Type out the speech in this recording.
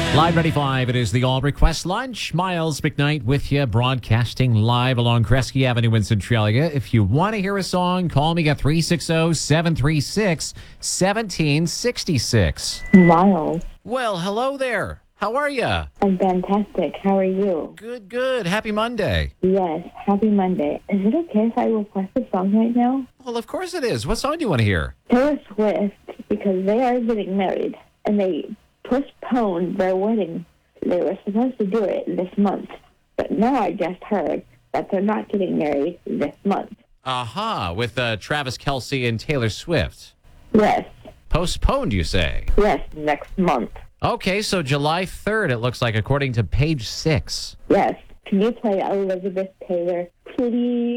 Live 95, it is the All Request Lunch. Miles McKnight with you, broadcasting live along Kresge Avenue in Centralia. If you want to hear a song, call me at 360-736-1766. Miles. Well, hello there. How are you? I'm fantastic. How are you? Good, good. Happy Monday. Yes, happy Monday. Is it okay if I request a song right now? Well, of course it is. What song do you want to hear? Taylor Swift, because they are getting married, and they postponed their wedding. They were supposed to do it this month, but now I just heard that they're not getting married this month. Aha, with Travis Kelce and Taylor Swift. Yes, Postponed, you say? yes, next month. Okay, so July 3rd, it looks like, according to page 6. Yes. Can you play Elizabeth Taylor, please?